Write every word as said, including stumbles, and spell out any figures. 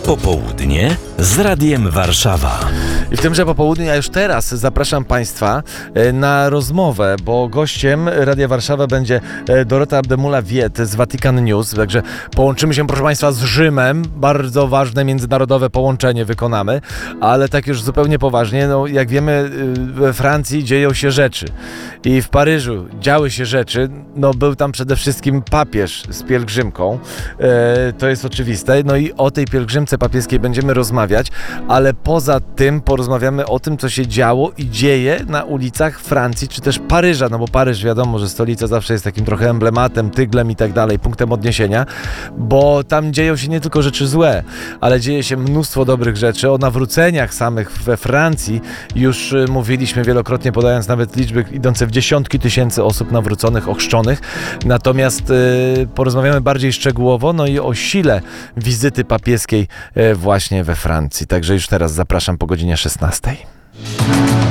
Popołudnie z Radiem Warszawa. I w tymże popołudniu ja już teraz zapraszam Państwa na rozmowę, bo gościem Radia Warszawa będzie Dorota Abdemula-Wiet z Vatican News, także połączymy się, proszę Państwa, z Rzymem. Bardzo ważne międzynarodowe połączenie wykonamy, ale tak już zupełnie poważnie, no jak wiemy, we Francji dzieją się rzeczy i w Paryżu działy się rzeczy. No był tam przede wszystkim papież z pielgrzymką, e, to jest oczywiste, no i o tej pielgrzymce papieskiej będziemy rozmawiać, ale poza tym porozmawiamy o tym, co się działo i dzieje na ulicach Francji, czy też Paryża, no bo Paryż, wiadomo, że stolica zawsze jest takim trochę emblematem, tyglem i tak dalej, punktem odniesienia, bo tam dzieją się nie tylko rzeczy złe, ale dzieje się mnóstwo dobrych rzeczy. O nawróceniach samych we Francji już mówiliśmy wielokrotnie, podając nawet liczby idące w dziesiątki tysięcy osób nawróconych, ochrzczonych, natomiast y, porozmawiamy bardziej szczegółowo, no i o sile wizyty papieskiej y, właśnie we Francji, także już teraz zapraszam po godzinie szesnastej.